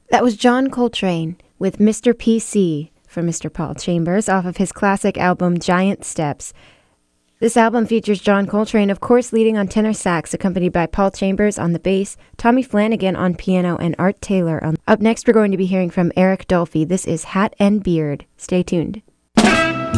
That was John Coltrane with Mr. PC from Mr. Paul Chambers off of his classic album Giant Steps. This album features John Coltrane, of course, leading on tenor sax, accompanied by Paul Chambers on the bass, Tommy Flanagan on piano, and Art Taylor on. Up next, we're going to be hearing from Eric Dolphy. This is Hat and Beard. Stay tuned.